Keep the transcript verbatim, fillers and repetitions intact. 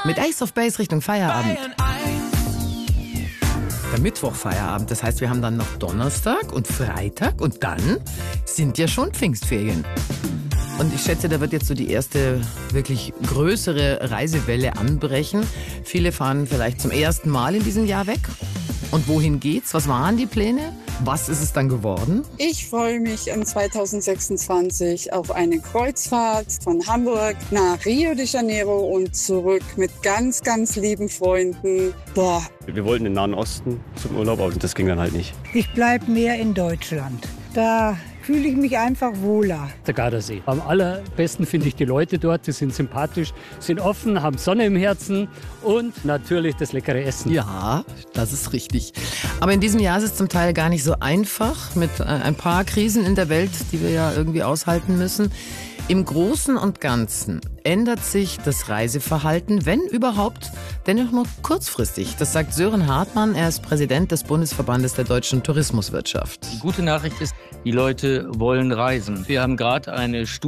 Mit Ace of Base Richtung Feierabend. Der Mittwoch-Feierabend, das heißt, wir haben dann noch Donnerstag und Freitag und dann sind ja schon Pfingstferien. Und ich schätze, da wird jetzt so die erste wirklich größere Reisewelle anbrechen. Viele fahren vielleicht zum ersten Mal in diesem Jahr weg. Und wohin geht's? Was waren die Pläne? Was ist es dann geworden? Ich freue mich in zweitausendsechsundzwanzig auf eine Kreuzfahrt von Hamburg nach Rio de Janeiro und zurück mit ganz, ganz lieben Freunden. Boah. Wir wollten in den Nahen Osten zum Urlaub, aber das ging dann halt nicht. Ich bleibe mehr in Deutschland. Da fühle ich mich einfach wohler. Der Gardasee. Am allerbesten finde ich die Leute dort. Die sind sympathisch, sind offen, haben Sonne im Herzen und natürlich das leckere Essen. Ja, das ist richtig. Aber in diesem Jahr ist es zum Teil gar nicht so einfach mit ein paar Krisen in der Welt, die wir ja irgendwie aushalten müssen. Im Großen und Ganzen ändert sich das Reiseverhalten, wenn überhaupt, dennoch nur kurzfristig. Das sagt Sören Hartmann, er ist Präsident des Bundesverbandes der deutschen Tourismuswirtschaft. Die gute Nachricht ist, die Leute wollen reisen. Wir haben gerade eine Studie